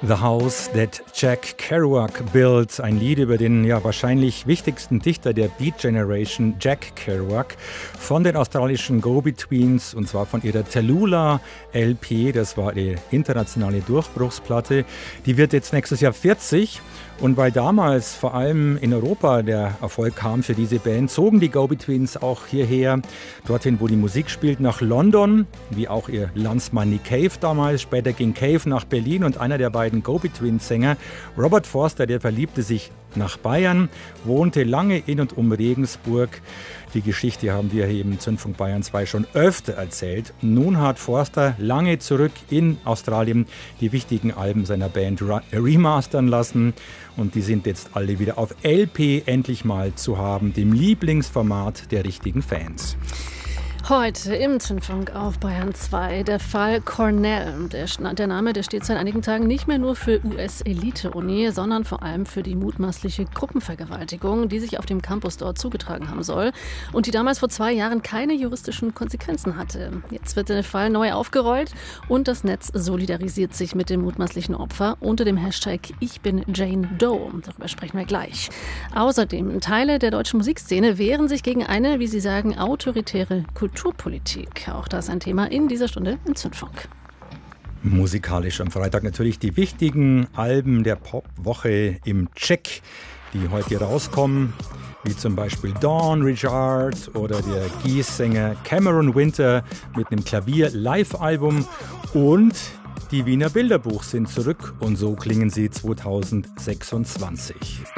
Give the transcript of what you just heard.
The House That Jack Kerouac Built, ein Lied über den wahrscheinlich wichtigsten Dichter der Beat Generation, Jack Kerouac, von den australischen Go-Betweens, und zwar von ihrer Tallulah LP. Das war die internationale Durchbruchsplatte. Die wird jetzt nächstes Jahr 40. Und weil damals vor allem in Europa der Erfolg kam für diese Band, zogen die Go-Betweens auch hierher, dorthin, wo die Musik spielt, nach London, wie auch ihr Landsmann Nick Cave damals. Später ging Cave nach Berlin und einer der beiden Go-Between-Sänger, Robert Forster, der verliebte sich nach Bayern, wohnte lange in und um Regensburg. Die Geschichte haben wir hier im Zündfunk Bayern 2 schon öfter erzählt. Nun hat Forster lange zurück in Australien die wichtigen Alben seiner Band remastern lassen. Und die sind jetzt alle wieder auf LP endlich mal zu haben, dem Lieblingsformat der richtigen Fans. Heute im Zündfunk auf Bayern 2 der Fall Cornell. Der Name, der steht seit einigen Tagen nicht mehr nur für US-Elite-Uni, sondern vor allem für die mutmaßliche Gruppenvergewaltigung, die sich auf dem Campus dort zugetragen haben soll und die damals vor 2 Jahren keine juristischen Konsequenzen hatte. Jetzt wird der Fall neu aufgerollt und das Netz solidarisiert sich mit dem mutmaßlichen Opfer unter dem Hashtag Ich bin Jane Doe. Darüber sprechen wir gleich. Außerdem, Teile der deutschen Musikszene wehren sich gegen eine, wie sie sagen, autoritäre Kulturpolitik. Auch das ein Thema in dieser Stunde im Zündfunk. Musikalisch am Freitag natürlich die wichtigen Alben der Popwoche im Check, die heute rauskommen, wie zum Beispiel Dawn Richard oder der Gees-Sänger Cameron Winter mit einem Klavier-Live-Album, und die Wiener Bilderbuch sind zurück und so klingen sie 2026.